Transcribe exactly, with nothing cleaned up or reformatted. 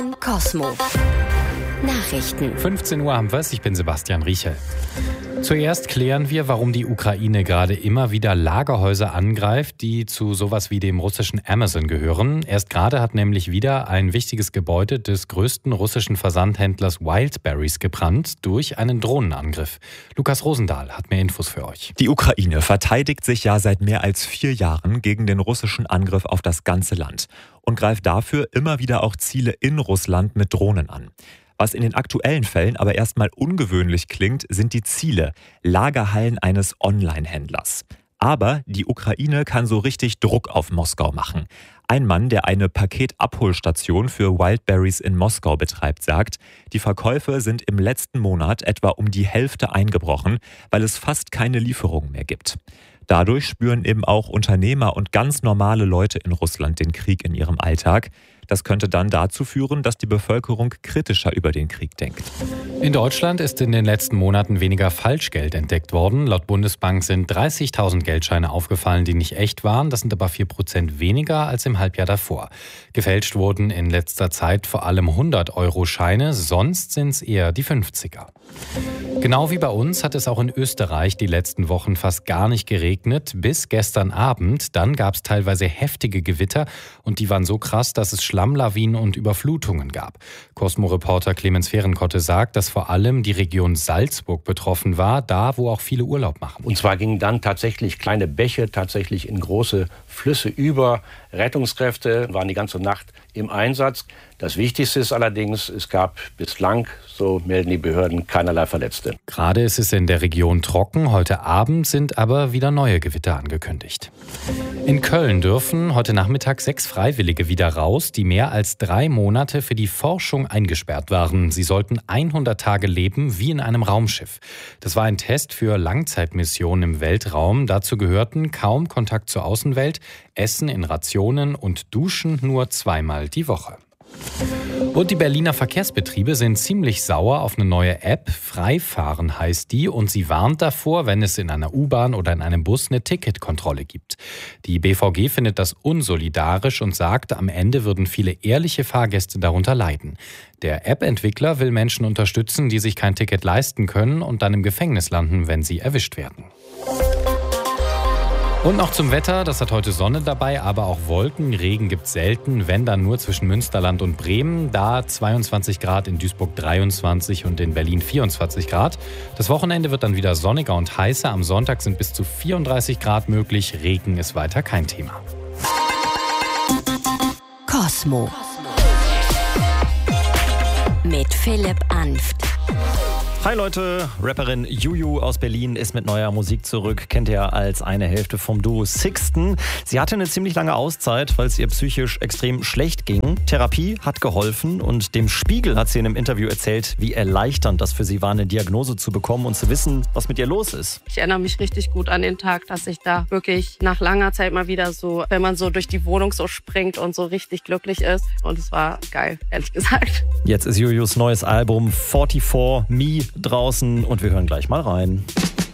Kosmo. Nachrichten. fünfzehn Uhr haben wir es, ich bin Sebastian Riechel. Zuerst klären wir, warum die Ukraine gerade immer wieder Lagerhäuser angreift, die zu sowas wie dem russischen Amazon gehören. Erst gerade hat nämlich wieder ein wichtiges Gebäude des größten russischen Versandhändlers Wildberries gebrannt durch einen Drohnenangriff. Lukas Rosendahl hat mehr Infos für euch. Die Ukraine verteidigt sich ja seit mehr als vier Jahren gegen den russischen Angriff auf das ganze Land und greift dafür immer wieder auch Ziele in Russland mit Drohnen an. Was in den aktuellen Fällen aber erstmal ungewöhnlich klingt, sind die Ziele, Lagerhallen eines Online-Händlers. Aber die Ukraine kann so richtig Druck auf Moskau machen. Ein Mann, der eine Paketabholstation für Wildberries in Moskau betreibt, sagt, die Verkäufe sind im letzten Monat etwa um die Hälfte eingebrochen, weil es fast keine Lieferungen mehr gibt. Dadurch spüren eben auch Unternehmer und ganz normale Leute in Russland den Krieg in ihrem Alltag. Das könnte dann dazu führen, dass die Bevölkerung kritischer über den Krieg denkt. In Deutschland ist in den letzten Monaten weniger Falschgeld entdeckt worden. Laut Bundesbank sind dreißigtausend Geldscheine aufgefallen, die nicht echt waren. Das sind aber vier Prozent weniger als im Halbjahr davor. Gefälscht wurden in letzter Zeit vor allem hundert-Euro-Scheine, sonst sind es eher die fünfziger. Genau wie bei uns hat es auch in Österreich die letzten Wochen fast gar nicht geregnet, bis gestern Abend. Dann gab es teilweise heftige Gewitter und die waren so krass, dass es Schlammlawinen und Überflutungen gab. Cosmo-Reporter Clemens Fehrenkotte sagt, dass vor allem die Region Salzburg betroffen war, da wo auch viele Urlaub machen. Und zwar gingen dann tatsächlich kleine Bäche tatsächlich in große Flüsse über. Rettungskräfte waren die ganze Nacht im Einsatz. Das Wichtigste ist allerdings, es gab bislang, so melden die Behörden, keinerlei Verletzte. Gerade ist es in der Region trocken, heute Abend sind aber wieder neue Gewitter angekündigt. In Köln dürfen heute Nachmittag sechs Freiwillige wieder raus, die mehr als drei Monate für die Forschung eingesperrt waren. Sie sollten hundert Tage leben wie in einem Raumschiff. Das war ein Test für Langzeitmissionen im Weltraum. Dazu gehörten kaum Kontakt zur Außenwelt, Essen in Rationen und Duschen nur zweimal die Woche. Und die Berliner Verkehrsbetriebe sind ziemlich sauer auf eine neue App. Freifahren heißt die und sie warnt davor, wenn es in einer U-Bahn oder in einem Bus eine Ticketkontrolle gibt. Die B V G findet das unsolidarisch und sagt, am Ende würden viele ehrliche Fahrgäste darunter leiden. Der App-Entwickler will Menschen unterstützen, die sich kein Ticket leisten können und dann im Gefängnis landen, wenn sie erwischt werden. Und noch zum Wetter, das hat heute Sonne dabei, aber auch Wolken. Regen gibt's selten, wenn dann nur zwischen Münsterland und Bremen. Da zweiundzwanzig Grad, in Duisburg dreiundzwanzig und in Berlin vierundzwanzig Grad. Das Wochenende wird dann wieder sonniger und heißer. Am Sonntag sind bis zu vierunddreißig Grad möglich. Regen ist weiter kein Thema. Kosmo. Mit Philipp Anft. Hi Leute, Rapperin Juju aus Berlin ist mit neuer Musik zurück, kennt ihr als eine Hälfte vom Duo Sixten. Sie hatte eine ziemlich lange Auszeit, weil es ihr psychisch extrem schlecht ging. Therapie hat geholfen und dem Spiegel hat sie in einem Interview erzählt, wie erleichternd das für sie war, eine Diagnose zu bekommen und zu wissen, was mit ihr los ist. Ich erinnere mich richtig gut an den Tag, dass ich da wirklich nach langer Zeit mal wieder so, wenn man so durch die Wohnung so springt und so richtig glücklich ist. Und es war geil, ehrlich gesagt. Jetzt ist Jujus neues Album vierundvierzig Me draußen und wir hören gleich mal rein.